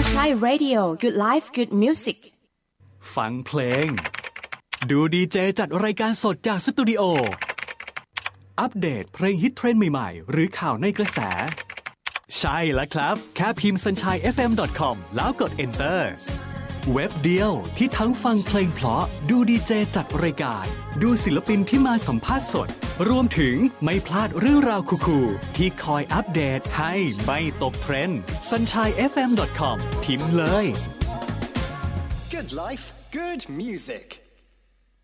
Sunshine Radio Good Life Good Music ฟังเพลงดูดีเจจัดรายการสดจากสตูดิโออัปเดตเพลงฮิตเทรนด์ใหม่ๆหรือข่าวในกระแสใช่แล้วครับแค่พิมพ์ sunshinefm.com แล้วกด enter เว็บเดียวที่ทั้งฟังเพลงเพราะดูดีเจจัดรายการดูศิลปินที่มาสัมภาษณ์สดรวมถึงไม่พลาดเรื่องราวคูลๆที่คอยอัปเดตให้ไม่ตกเทรนด์ sunshinefm.com พิมพ์เลย Good life, good music